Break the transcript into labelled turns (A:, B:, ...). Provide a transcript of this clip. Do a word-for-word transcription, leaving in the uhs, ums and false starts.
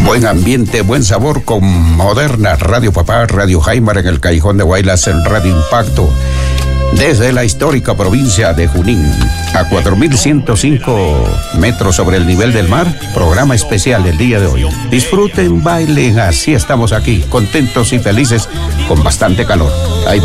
A: Buen ambiente, buen sabor con Moderna, Radio Papá, Radio Jaimar en el Callejón de Guaylas, en Radio Impacto. Desde la histórica provincia de Junín, a cuatro mil ciento cinco metros sobre el nivel del mar, programa especial el día de hoy. Disfruten, bailen, así estamos aquí, contentos y felices, con bastante calor. Ahí va.